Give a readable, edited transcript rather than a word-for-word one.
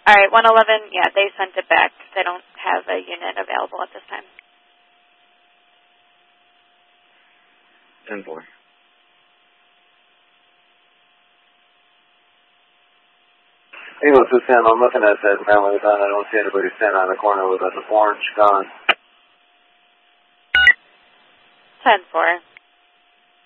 All right, 111, yeah, they sent it back. They don't have a unit available at this time. 10-4. Eagle 210, I'm looking at that family gun. I don't see anybody standing on the corner with an orange gun. 10-4.